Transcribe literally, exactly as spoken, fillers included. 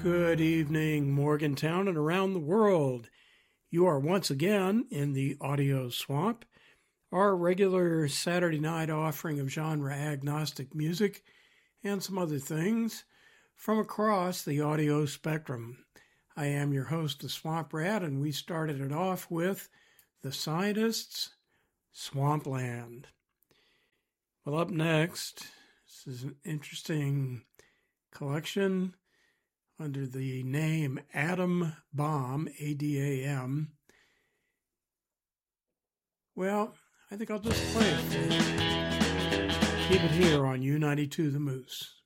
Good evening, Morgantown and around the world. You are once again in the Audio Swamp, our regular Saturday night offering of genre agnostic music and some other things from across the audio spectrum. I am your host, the Swamp Rat, and we started it off with The Scientists, Swampland. Well, up next, this is an interesting collection under the name Adam Bomb, A D A M. Well, I think I'll just play it for you. Keep it here on U ninety-two The Moose.